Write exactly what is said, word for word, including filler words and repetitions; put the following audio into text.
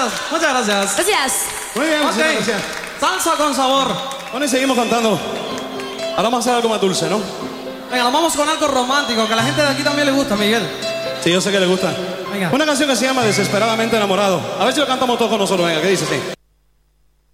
gracias, muchas gracias. Gracias. Muy bien, muchas Ok, gracias. salsa con sabor. Bueno, y seguimos cantando. Ahora vamos a hacer algo más dulce, ¿no? Venga, nos vamos con algo romántico, que a la gente de aquí también le gusta, Miguel. Sí, yo sé que le gusta. Venga. Una canción que se llama Desesperadamente Enamorado. A ver si lo cantamos todos con nosotros, venga, ¿qué dice? Sí.